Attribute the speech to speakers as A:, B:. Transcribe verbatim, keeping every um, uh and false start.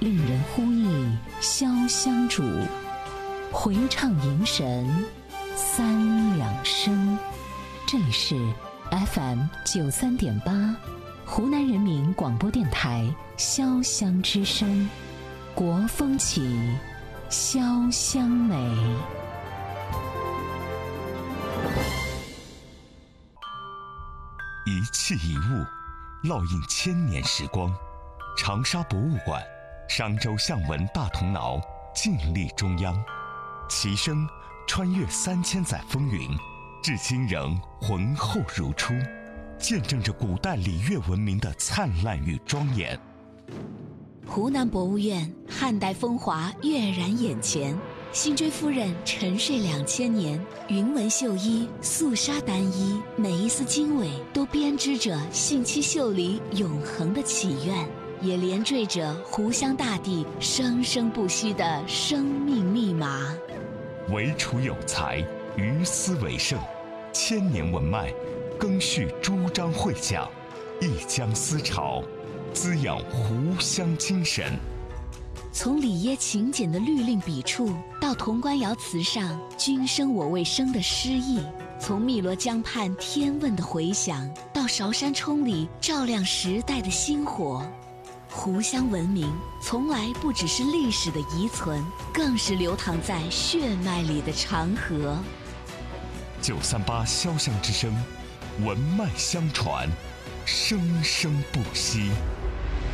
A: 令人呼忆潇湘主，回唱迎神三两声。这里是 F M 九三点八，湖南人民广播电台潇湘之声，国风起，潇湘美。
B: 一器一物，烙印千年时光。长沙博物馆，商周象纹大铜挠，静立中央，其声穿越三千载风云，至今仍浑厚如初，见证着古代礼乐文明的灿烂与庄严。
C: 湖南博物院汉代风华跃然眼前，辛追夫人沉睡两千年，云纹绣衣，素纱单衣，每一丝经纬都编织着信七秀里永恒的祈愿，也连缀着湖湘大地生生不息的生命密码。
B: 惟楚有才，于斯为盛，千年文脉，更续朱张会讲，一江思潮，滋养湖湘精神。
C: 从里耶勤俭的律令笔触，到潼关窑瓷上君生我未生的诗意；从汨罗江畔天问的回响，到韶山冲里照亮时代的星火。湖湘文明从来不只是历史的遗存，更是流淌在血脉里的长河。
B: 九三八潇湘之声，文脉相传，生生不息。